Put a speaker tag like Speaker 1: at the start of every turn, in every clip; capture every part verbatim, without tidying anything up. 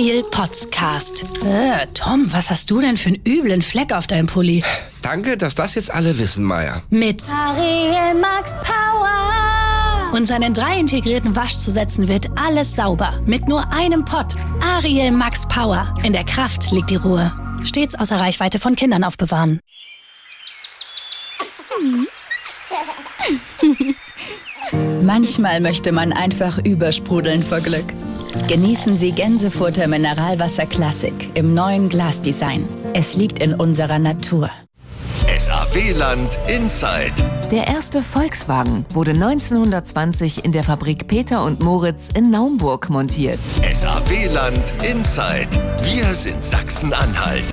Speaker 1: Ariel Podcast. Äh, Tom, was hast du denn für einen üblen Fleck auf deinem Pulli?
Speaker 2: Danke, dass das jetzt alle wissen, Maya.
Speaker 1: Mit
Speaker 3: Ariel Max Power.
Speaker 1: Und seinen drei integrierten Waschzusätzen wird alles sauber. Mit nur einem Pott. Ariel Max Power. In der Kraft liegt die Ruhe. Stets außer Reichweite von Kindern aufbewahren.
Speaker 4: Manchmal möchte man einfach übersprudeln vor Glück. Genießen Sie Gänsefutter Mineralwasser Classic im neuen Glasdesign. Es liegt in unserer Natur.
Speaker 5: S A W-Land Inside.
Speaker 6: Der erste Volkswagen wurde neunzehnhundertzwanzig in der Fabrik Peter und Moritz in Naumburg montiert.
Speaker 5: S A W-Land Inside. Wir sind Sachsen-Anhalt.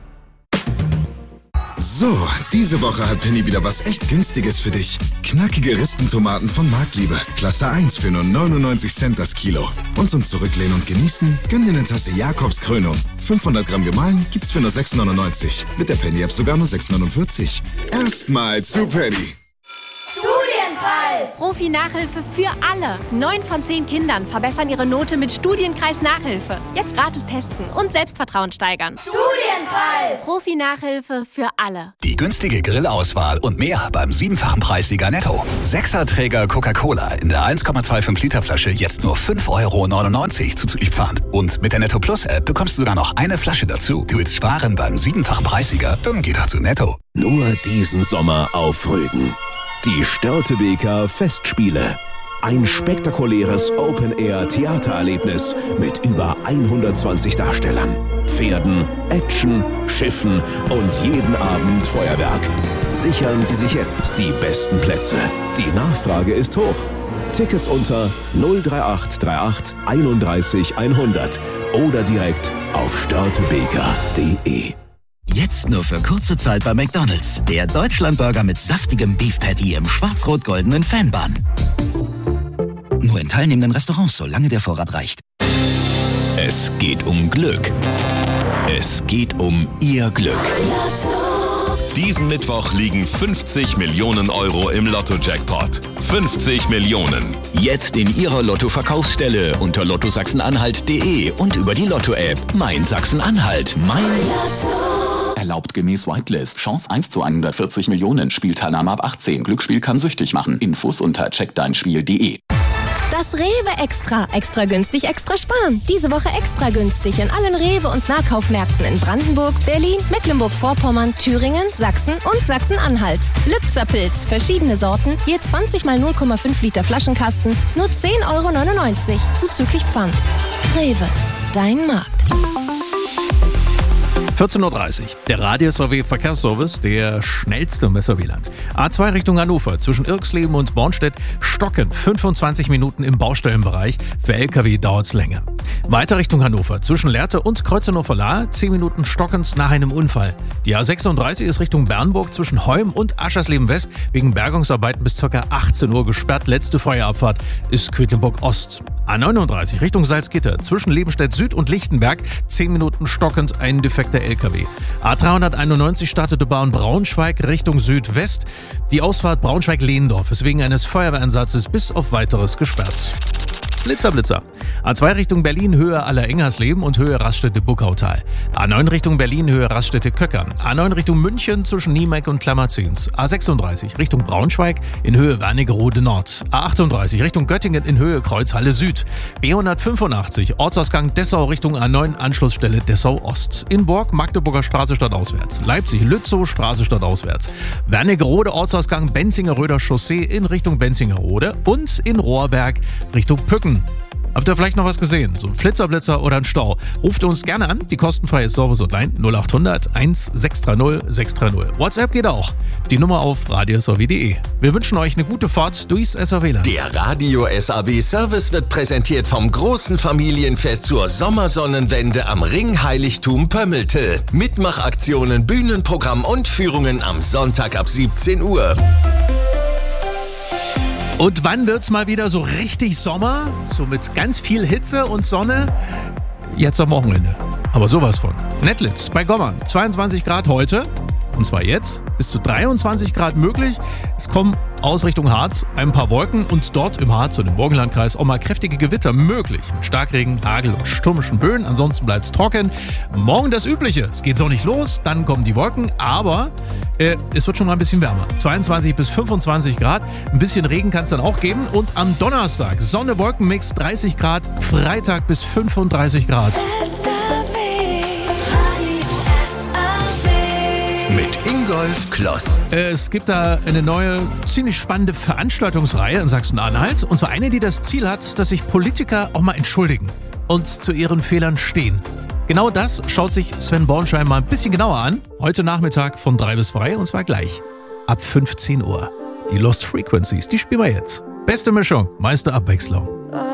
Speaker 7: So, diese Woche hat Penny wieder was echt Günstiges für dich. Knackige Ristentomaten von Marktliebe. Klasse eins für nur neunundneunzig Cent das Kilo. Und zum Zurücklehnen und Genießen, gönn dir eine Tasse Jakobs Krönung. fünfhundert Gramm gemahlen gibt's für nur sechs neunundneunzig. Mit der Penny-App sogar nur sechs neunundvierzig. Erstmal zu Penny.
Speaker 8: Studienpreis! Profi-Nachhilfe für alle. Neun von zehn Kindern verbessern ihre Note mit Studienkreis Nachhilfe. Jetzt gratis testen und Selbstvertrauen steigern.
Speaker 3: Studienpreis!
Speaker 8: Profi-Nachhilfe für alle.
Speaker 9: Die günstige Grillauswahl und mehr beim siebenfachen Preissieger Netto. Sechserträger Coca-Cola in der eins Komma fünfundzwanzig Liter Flasche jetzt nur fünf Euro neunundneunzig zuzüglich Pfand. Und mit der Netto Plus App bekommst du sogar noch eine Flasche dazu. Du willst sparen beim siebenfachen Preissieger? Dann geh doch zu Netto.
Speaker 5: Nur diesen Sommer auf Rügen. Die Störtebeker Festspiele. Ein spektakuläres Open-Air-Theatererlebnis mit über hundertzwanzig Darstellern, Pferden, Action, Schiffen und jeden Abend Feuerwerk. Sichern Sie sich jetzt die besten Plätze. Die Nachfrage ist hoch. Tickets unter null drei acht drei acht einunddreißig hundert oder direkt auf störtebeker punkt de.
Speaker 10: Jetzt nur für kurze Zeit bei McDonald's. Der Deutschlandburger mit saftigem Beef Patty im schwarz-rot-goldenen Fanbun. Nur in teilnehmenden Restaurants, solange der Vorrat reicht.
Speaker 5: Es geht um Glück. Es geht um Ihr Glück. Diesen Mittwoch liegen fünfzig Millionen Euro im Lotto-Jackpot. fünfzig Millionen. Jetzt in Ihrer Lotto-Verkaufsstelle unter lotto sachsen-anhalt punkt de und über die Lotto-App. Mein Sachsen-Anhalt. Mein Lotto.
Speaker 11: Erlaubt gemäß Whitelist. Chance eins zu hundertvierzig Millionen. Spielteilnahme ab achtzehn. Glücksspiel kann süchtig machen. Infos unter check dein spiel punkt de.
Speaker 8: Das Rewe Extra. Extra günstig, extra sparen. Diese Woche extra günstig in allen Rewe- und Nahkaufmärkten in Brandenburg, Berlin, Mecklenburg-Vorpommern, Thüringen, Sachsen und Sachsen-Anhalt. Lübzer-Pilz, verschiedene Sorten, je zwanzig mal null Komma fünf Liter Flaschenkasten, nur zehn Euro neunundneunzig, zuzüglich Pfand. Rewe, dein Markt.
Speaker 12: vierzehn Uhr dreißig. Der Radius A W Verkehrsservice, der schnellste im S A W-Land. A zwei Richtung Hannover, zwischen Irksleben und Bornstedt, stockend fünfundzwanzig Minuten im Baustellenbereich. Für L K W dauert es länger. Weiter Richtung Hannover, zwischen Lehrte und Kreuznach-Lahr, zehn Minuten stockend nach einem Unfall. Die A sechsunddreißig ist Richtung Bernburg zwischen Heum und Aschersleben West wegen Bergungsarbeiten bis ca. achtzehn Uhr gesperrt. Letzte Feuerabfahrt ist Quedlinburg Ost. A neununddreißig Richtung Salzgitter, zwischen Lebenstedt Süd und Lichtenberg, zehn Minuten stockend ein defekter L K W. A dreihunderteinundneunzig startete Bahn Braunschweig Richtung Südwest. Die Ausfahrt Braunschweig-Lehndorf ist wegen eines Feuerwehreinsatzes bis auf weiteres gesperrt. Blitzer, Blitzer. A zwei Richtung Berlin, Höhe Aller-Engersleben und Höhe Raststätte-Buckautal. A neun Richtung Berlin, Höhe Raststätte-Köckern. A neun Richtung München zwischen Niemeck und Klammerzins. A sechsunddreißig Richtung Braunschweig in Höhe Wernigerode Nord. A achtunddreißig Richtung Göttingen in Höhe Kreuzhalle Süd. B hundertfünfundachtzig Ortsausgang Dessau Richtung A neun Anschlussstelle Dessau Ost. In Borg Magdeburger Straße stadtauswärts. Leipzig Lützow Straße stadtauswärts. Wernigerode Ortsausgang Benzinger-Röder Chaussee in Richtung Benzingerode und in Rohrberg Richtung Pücken. Habt ihr vielleicht noch was gesehen? So ein Flitzerblitzer oder ein Stau? Ruft uns gerne an. Die kostenfreie Service Hotline null achthundert eins sechs drei null sechs drei null. WhatsApp geht auch. Die Nummer auf radios a w punkt de. Wir wünschen euch eine gute Fahrt durchs S A W-Land.
Speaker 5: Der Radio S A W Service wird präsentiert vom großen Familienfest zur Sommersonnenwende am Ringheiligtum Pömmelte. Mitmachaktionen, Bühnenprogramm und Führungen am Sonntag ab siebzehn Uhr.
Speaker 12: Und wann wird's mal wieder so richtig Sommer? So mit ganz viel Hitze und Sonne? Jetzt am Wochenende. Aber sowas von. Netlitz bei Gommern. zweiundzwanzig Grad heute. Und zwar jetzt, bis zu dreiundzwanzig Grad möglich. Es kommen aus Richtung Harz ein paar Wolken und dort im Harz und im Morgenlandkreis auch mal kräftige Gewitter möglich. Mit Starkregen, Hagel und stürmischen Böen. Ansonsten bleibt es trocken. Morgen das Übliche. Es geht sonnig los, dann kommen die Wolken, aber äh, es wird schon mal ein bisschen wärmer. zweiundzwanzig bis fünfundzwanzig Grad. Ein bisschen Regen kann es dann auch geben. Und am Donnerstag Sonne, Wolkenmix, dreißig Grad. Freitag bis fünfunddreißig Grad.
Speaker 5: Mit Ingolf Kloss.
Speaker 12: Es gibt da eine neue, ziemlich spannende Veranstaltungsreihe in Sachsen-Anhalt. Und zwar eine, die das Ziel hat, dass sich Politiker auch mal entschuldigen und zu ihren Fehlern stehen. Genau das schaut sich Sven Bornschein mal ein bisschen genauer an. Heute Nachmittag von drei bis drei und zwar gleich ab fünfzehn Uhr. Die Lost Frequencies, die spielen wir jetzt. Beste Mischung, meiste Abwechslung.